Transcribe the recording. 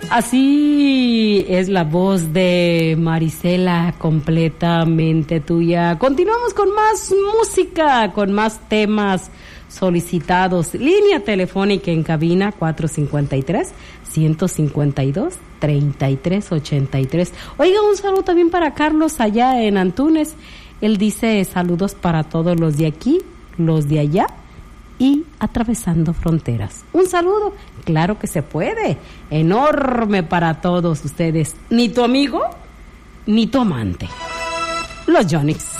Así es la voz de Marisela, completamente tuya. Continuamos con más música, con más temas solicitados. Línea telefónica en cabina 453-152-3383. Oiga, un saludo también para Carlos allá en Antunes. Él dice saludos para todos los de aquí, los de allá y atravesando fronteras. Un saludo, claro que se puede, enorme para todos ustedes. Ni tu amigo, ni tu amante. Los Yonix.